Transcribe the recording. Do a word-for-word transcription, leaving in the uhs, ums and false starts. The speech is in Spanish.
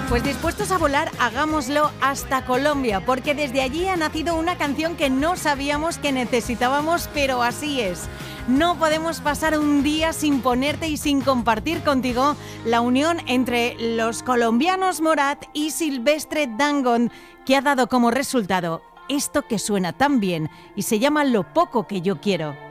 Pues dispuestos a volar, hagámoslo hasta Colombia, porque desde allí ha nacido una canción que no sabíamos que necesitábamos, pero así es. No podemos pasar un día sin ponerte y sin compartir contigo la unión entre los colombianos Morat y Silvestre Dangond, que ha dado como resultado esto que suena tan bien y se llama Lo poco que yo quiero.